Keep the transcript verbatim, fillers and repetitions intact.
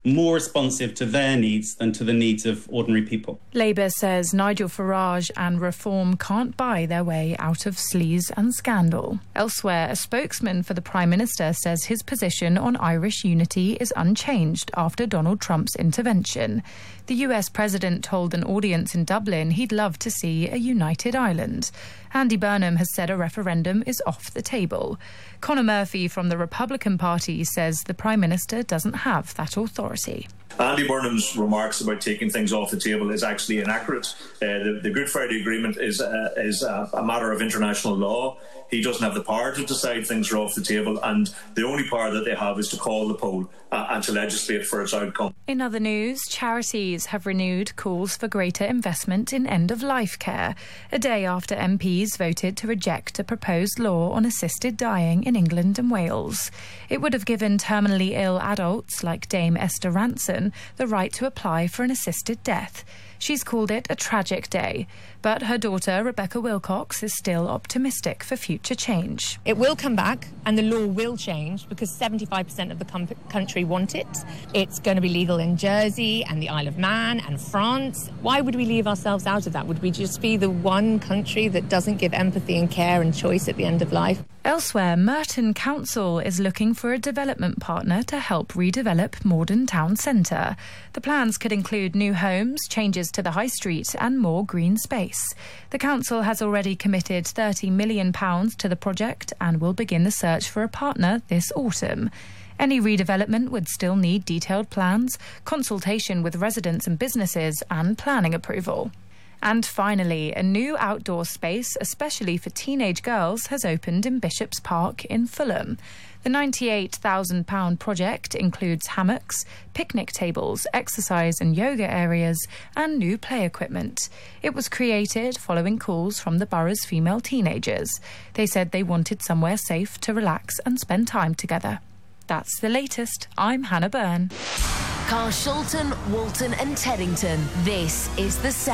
more responsive to their needs than to the needs of ordinary people. Labour says Nigel Farage and Reform can't buy their way out of sleaze and scandal. Elsewhere, a spokesman for the Prime Minister says his position on Irish unity is unchanged after Donald Trump's intervention. The U S President told an audience in Dublin he'd love to see a united Ireland. Andy Burnham has said a referendum is off the table. Conor Murphy from the Republican Party says the Prime Minister doesn't have that authority. Andy Burnham's remarks about taking things off the table is actually inaccurate. Uh, the, the Good Friday Agreement is, uh, is a, a matter of international law. He doesn't have the power to decide things are off the table, and the only power that they have is to call the poll uh, and to legislate for its outcome. In other news, charities have renewed calls for greater investment in end-of-life care, a day after M Ps voted to reject a proposed law on assisted dying in England and Wales. It would have given terminally ill adults like Dame Esther Ranson the right to apply for an assisted death. She's called it a tragic day, but her daughter, Rebecca Wilcox, is still optimistic for future change. It will come back and the law will change because seventy-five percent of the com- country want it. It's going to be legal in Jersey and the Isle of Man and France. Why would we leave ourselves out of that? Would we just be the one country that doesn't give empathy and care and choice at the end of life? Elsewhere, Merton Council is looking for a development partner to help redevelop Morden Town Centre. The plans could include new homes, changes to the high street and more green space. The council has already committed thirty million pounds to the project and will begin the search for a partner this autumn. Any redevelopment would still need detailed plans, consultation with residents and businesses and planning approval. And finally, a new outdoor space, especially for teenage girls, has opened in Bishop's Park in Fulham. The ninety-eight thousand pounds project includes hammocks, picnic tables, exercise and yoga areas, and new play equipment. It was created following calls from the borough's female teenagers. They said they wanted somewhere safe to relax and spend time together. That's the latest. I'm Hannah Byrne. Carshalton, Walton and Teddington. This is the Sound.